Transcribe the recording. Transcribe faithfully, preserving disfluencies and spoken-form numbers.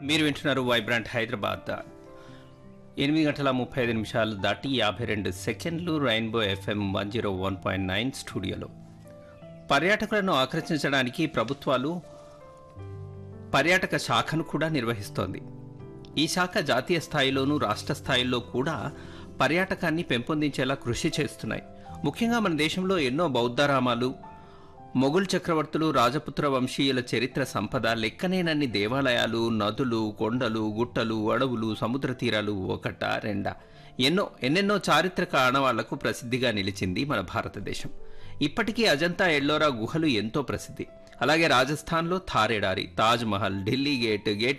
మీరు వింటున్నారు వైబ్రాంట్ హైదరాబాద్. ఎనిమిది గంటల ముప్పై ఐదు నిమిషాలు దాటి యాభై రెండు సెకండ్లు. Rainbow FM one zero one point nine స్టూడియోలో పర్యాటకులను ఆకర్షించడానికి ప్రభుత్వాలు పర్యాటక శాఖను కూడా నిర్వహిస్తోంది. ఈ శాఖ జాతీయ స్థాయిలోనూ రాష్ట్ర స్థాయిలో కూడా పర్యాటకాన్ని పెంపొందించేలా కృషి చేస్తున్నాయి. ముఖ్యంగా మన దేశంలో ఎన్నో బౌద్ధరామాలు, మొఘల్ చక్రవర్తులు, రాజపుత్ర వంశీయుల చరిత్ర సంపద, లెక్కనేనన్ని దేవాలయాలు, నదులు, కొండలు, గుట్టలు, అడవులు, సముద్ర తీరాలు ఒకటా రెండా ఎన్నో ఎన్నెన్నో చారిత్రక ఆనవాళ్లకు ప్రసిద్ధిగా నిలిచింది మన భారతదేశం. ఇప్పటికీ అజంతా ఎల్లోరా గుహలు ఎంతో ప్రసిద్ధి. అలాగే రాజస్థాన్లో థార్ ఎడారి, తాజ్ మహల్, ఢిల్లీ గేట్, గేట్